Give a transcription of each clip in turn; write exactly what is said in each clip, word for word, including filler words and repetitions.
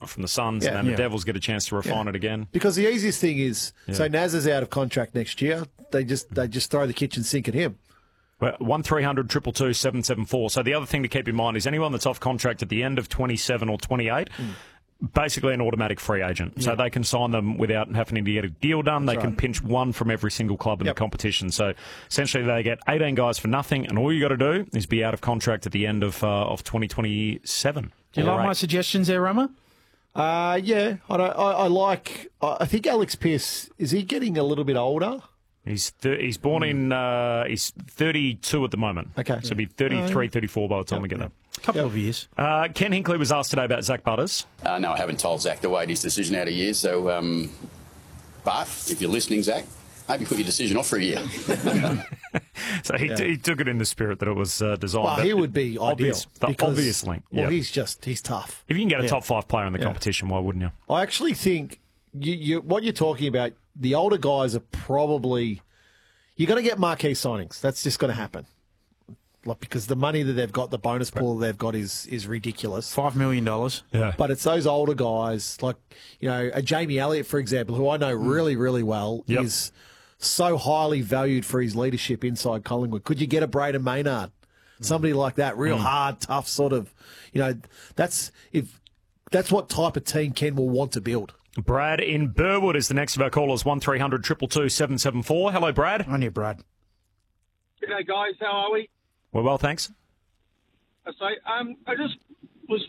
from the Suns, Yeah. and then Yeah. the Devils get a chance to refine Yeah. it again. Because the easiest thing is, Yeah. so Naz is out of contract next year. They just they just throw the kitchen sink at him. Well, one three hundred two two two seven seven four. So the other thing to keep in mind is anyone that's off contract at the end of twenty-seven or twenty-eight, mm. basically an automatic free agent. Yeah. So they can sign them without having to get a deal done. That's they can right. pinch one from every single club in yep. the competition. So essentially they get eighteen guys for nothing, and all you got to do is be out of contract at the end of uh, of twenty twenty-seven. Do you like right. my suggestions there, Rama? Uh, yeah, I, don't, I, I like. I think Alex Pearce, is he getting a little bit older? He's th- he's born mm. in uh, he's thirty-two at the moment. Okay, so he'll be thirty-three, thirty-four by the time yep. we get there. A couple yep. of years. Uh, Ken Hinkley was asked today about Zach Butters. Uh, no, I haven't told Zach to wait his decision out a year. So, um, but if you're listening, Zach, maybe put your decision off for a year. So he, yeah. t- he took it in the spirit that it was uh, designed. Well, he would be obvious, ideal. Because, obviously. Well, yep. he's just, he's tough. If you can get a yeah. top five player in the yeah. competition, why wouldn't you? I actually think you, you, what you're talking about, the older guys are probably, you're going to get marquee signings. That's just going to happen. Like, because the money that they've got, the bonus pool they've got is is ridiculous. Five million dollars. Yeah. But it's those older guys, like, you know, a Jamie Elliott, for example, who I know really, really well, yep. is so highly valued for his leadership inside Collingwood. Could you get a Braden Maynard? Somebody like that, real mm. hard, tough sort of, you know, that's if that's what type of team Ken will want to build. Brad in Burwood is the next of our callers, one three hundred two two two seven seven four. Hello, Brad. On you, Brad. G'day, guys. How are we? Well, well, thanks. I say, um, I just was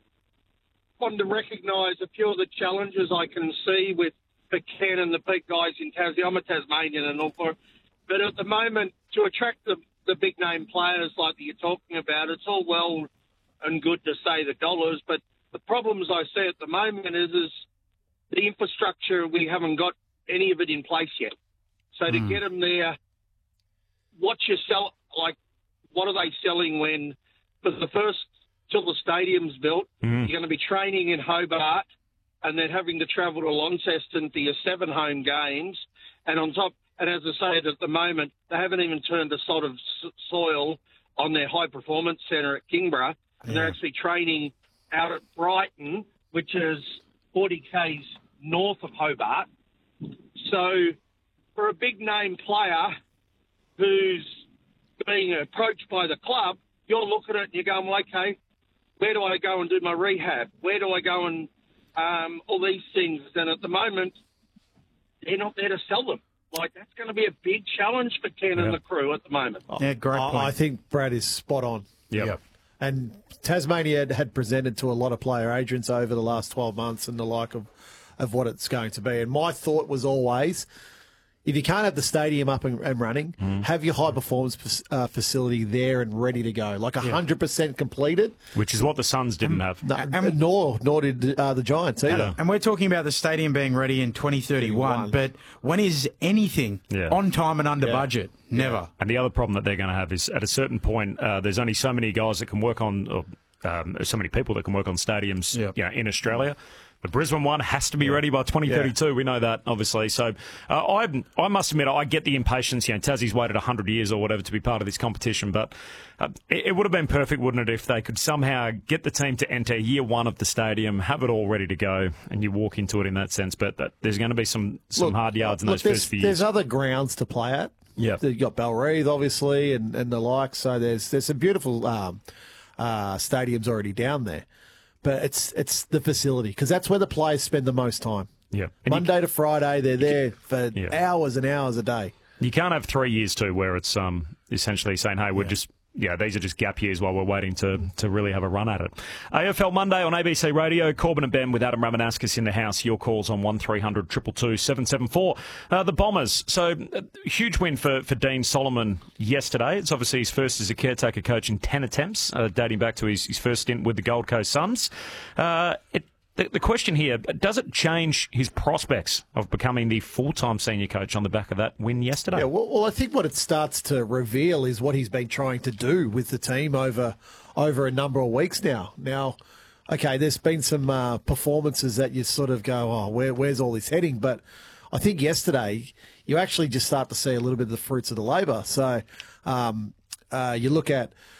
wanting to recognise a few of the challenges I can see with the Ken and the big guys in Tassie. I'm a Tasmanian and all for it. But at the moment, to attract the, the big-name players like that you're talking about, it's all well and good to say the dollars, but the problems I see at the moment is, is the infrastructure, we haven't got any of it in place yet. So to mm. get them there, what you sell, like, what are they selling when, for the first, till the stadium's built, mm. you're going to be training in Hobart and then having to travel to Launceston for your seven home games. And on top, and as I say, at the moment, they haven't even turned a sod of soil on their high performance centre at Kingborough. And yeah. they're actually training out at Brighton, which is forty kays north of Hobart. So for a big name player who's being approached by the club, you're looking at it and you're going, well, okay, where do I go and do my rehab? Where do I go and um, all these things? And at the moment, they're not there to sell them. Like, that's going to be a big challenge for Ken yeah. and the crew at the moment. Yeah, great point. I think Brad is spot on. Yep. yep. And Tasmania had, had presented to a lot of player agents over the last twelve months and the like of, of what it's going to be. And my thought was always, if you can't have the stadium up and, and running, mm. have your high-performance uh, facility there and ready to go, like one hundred percent yeah. completed. Which is what the Suns didn't um, have. No, and, nor nor did uh, the Giants either. And we're talking about the stadium being ready in twenty thirty-one, but when is anything yeah. on time and under yeah. budget? Never. Yeah. And the other problem that they're going to have is at a certain point, uh, there's only so many guys that can work on, or um, so many people that can work on stadiums yep. you know, in Australia. The Brisbane one has to be ready by twenty thirty-two. Yeah. We know that, obviously. So uh, I I must admit, I get the impatience. You know, Tassie's waited one hundred years or whatever to be part of this competition, but uh, it, it would have been perfect, wouldn't it, if they could somehow get the team to enter year one of the stadium, have it all ready to go, and you walk into it in that sense. But that, there's going to be some, some look, hard yards in look, those there's, first few years. There's other grounds to play at. Yeah. You've got Belreath, obviously, and, and the like. So there's there's some beautiful um, uh, stadiums already down there. But it's it's the facility, because that's where the players spend the most time. Yeah. And Monday you, to Friday, they're there for yeah. hours and hours a day. You can't have three years, too, where it's um essentially saying, hey, we're yeah. just, yeah, these are just gap years while we're waiting to, to really have a run at it. A F L Monday on A B C Radio. Corbin and Ben with Adam Ramanauskas in the house. Your calls on one three hundred two two two seven seven four. Uh, the Bombers. So, uh, huge win for, for Dean Solomon yesterday. It's obviously his first as a caretaker coach in ten attempts, uh, dating back to his, his first stint with the Gold Coast Suns. Uh, it The, the question here, does it change his prospects of becoming the full-time senior coach on the back of that win yesterday? Yeah, well, well, I think what it starts to reveal is what he's been trying to do with the team over over a number of weeks now. Now, okay, there's been some uh, performances that you sort of go, oh, where, where's all this heading? But I think yesterday you actually just start to see a little bit of the fruits of the labour. So um, uh, you look at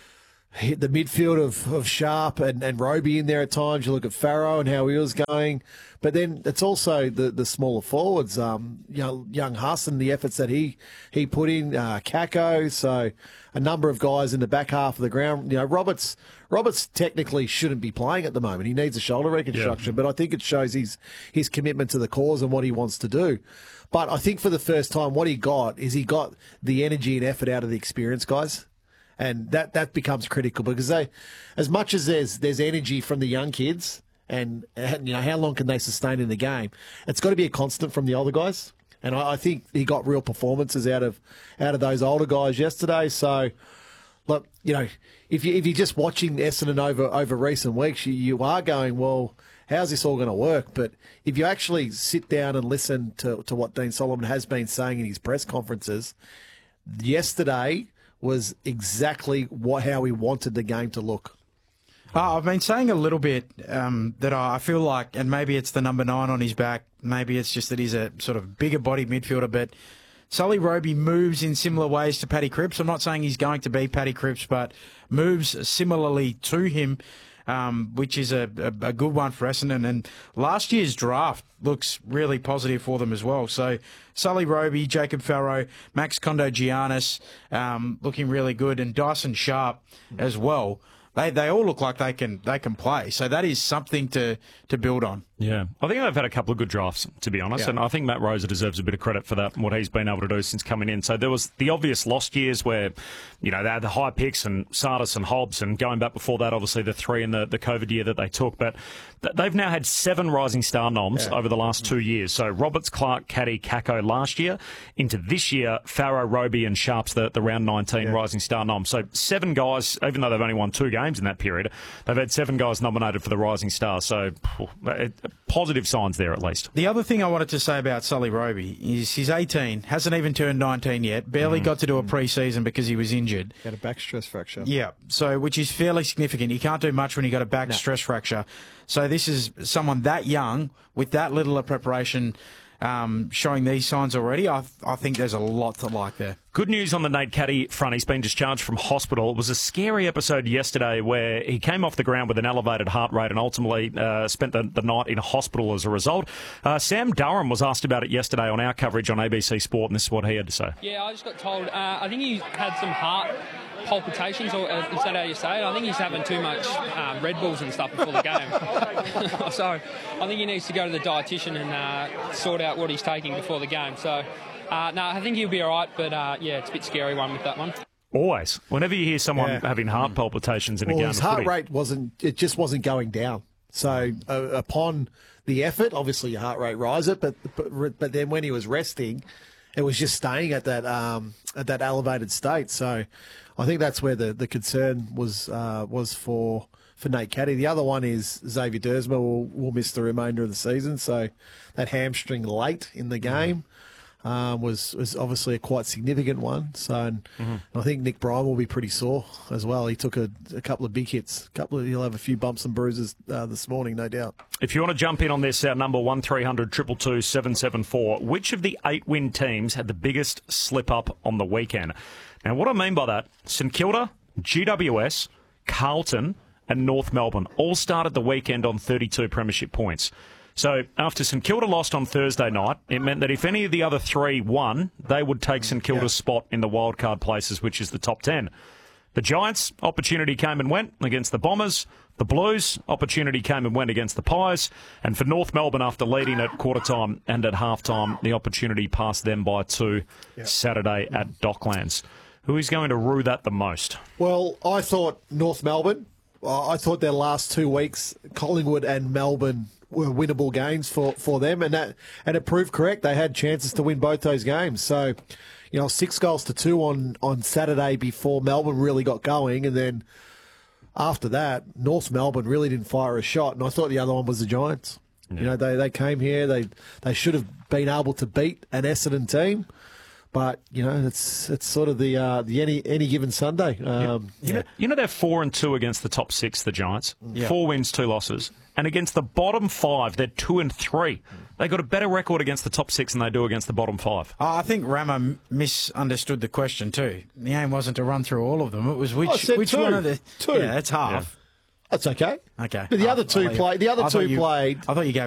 hit the midfield of, of Sharp and, and Roby in there at times. You look at Farrow and how he was going. But then it's also the, the smaller forwards, um, you know, young Huss and the efforts that he, he put in, uh, Kako. So a number of guys in the back half of the ground. You know, Roberts Roberts technically shouldn't be playing at the moment. He needs a shoulder reconstruction, yeah. but I think it shows his, his commitment to the cause and what he wants to do. But I think for the first time, what he got is he got the energy and effort out of the experienced guys. And that, that becomes critical because they, as much as there's there's energy from the young kids and, you know, how long can they sustain in the game, it's got to be a constant from the older guys. And I, I think he got real performances out of out of those older guys yesterday. So, look, you know, if you if you're just watching Essendon over over recent weeks, you, you are going, well, how's this all going to work? But if you actually sit down and listen to to what Dean Solomon has been saying in his press conferences yesterday, was exactly what how he wanted the game to look. Oh, I've been saying a little bit um, that I feel like, and maybe it's the number nine on his back, maybe it's just that he's a sort of bigger bodied midfielder, but Sully Roby moves in similar ways to Paddy Cripps. I'm not saying he's going to be Paddy Cripps, but moves similarly to him, um, which is a, a, a good one for Essendon. And last year's draft looks really positive for them as well. So Sully Roby, Jacob Farrow, Max Kondo-Giannis um, looking really good, and Dyson Sharp as well. They they all look like they can they can play. So that is something to, to build on. Yeah. I think they've had a couple of good drafts, to be honest, yeah. and I think Matt Rosa deserves a bit of credit for that and what he's been able to do since coming in. So there was the obvious lost years where, you know, they had the high picks and Sardis and Hobbs, and going back before that, obviously the three in the, the COVID year that they took. But th- they've now had seven Rising Star noms yeah. over the last two years. So Roberts, Clark, Caddy, Kako last year. Into this year, Farrow, Roby and Sharp's the, the round nineteen yeah. Rising Star nom. So seven guys, even though they've only won two games in that period, they've had seven guys nominated for the Rising Star. So it, positive signs there at least. The other thing I wanted to say about Sully Roby is he's eighteen, hasn't even turned nineteen yet, barely mm. got to do a pre-season because he was injured. He had a back stress fracture. Yeah, so which is fairly significant. You can't do much when you got a back no. stress fracture. So this is someone that young with that little of preparation um, showing these signs already. I, I think there's a lot to like there. Good news on the Nate Caddy front. He's been discharged from hospital. It was a scary episode yesterday where he came off the ground with an elevated heart rate and ultimately uh, spent the, the night in hospital as a result. Uh, Sam Durham was asked about it yesterday on our coverage on A B C Sport, and this is what he had to say. Yeah, I just got told, uh, I think he had some heart palpitations, or uh, is that how you say it? I think he's having too much um, Red Bulls and stuff before the game. So I think he needs to go to the dietitian and uh, sort out what he's taking before the game. So, uh, no, I think he'll be all right, but uh, yeah, it's a bit scary one with that one. Always. Whenever you hear someone yeah. having heart palpitations in well, a game his of heart footy, rate wasn't, it just wasn't going down. So uh, upon the effort, obviously your heart rate rises, but, but but then when he was resting, it was just staying at that um, at that elevated state. So I think that's where the, the concern was uh, was for for Nate Caddy. The other one is Xavier Dersma will, will miss the remainder of the season. So that hamstring late in the game um, was was obviously a quite significant one. So and mm-hmm. I think Nick Bryan will be pretty sore as well. He took a, a couple of big hits. A couple of, he'll have a few bumps and bruises uh, this morning, no doubt. If you want to jump in on this, our number one three hundred two two two seven seven four. Which of the eight win teams had the biggest slip up on the weekend? Now, what I mean by that, St Kilda, G W S, Carlton, and North Melbourne all started the weekend on thirty-two premiership points. So after St Kilda lost on Thursday night, it meant that if any of the other three won, they would take St Kilda's yeah. spot in the wildcard places, which is the top ten. The Giants, opportunity came and went against the Bombers. The Blues, opportunity came and went against the Pies. And for North Melbourne, after leading at quarter time and at half time, the opportunity passed them by two yeah. Saturday at Docklands. Who is going to rue that the most? Well, I thought North Melbourne. I thought their last two weeks, Collingwood and Melbourne, were winnable games for, for them, and that and it proved correct. They had chances to win both those games. So, you know, six goals to two on, on Saturday before Melbourne really got going, and then after that, North Melbourne really didn't fire a shot, and I thought the other one was the Giants. Yeah. You know, they, they came here, they they should have been able to beat an Essendon team, But you know, it's it's sort of the uh, the any any given Sunday. Um, You know, you know they're four and two against the top six, the Giants. Yeah. Four wins, two losses, and against the bottom five, they're two and three. They got a better record against the top six than they do against the bottom five. Oh, I think Rama m- misunderstood the question too. The aim wasn't to run through all of them. It was which I said which two. one of the Two. Yeah, that's half. That's okay. Okay. But the Oh, other I two thought you- played. The other I thought two you- played. I thought you gave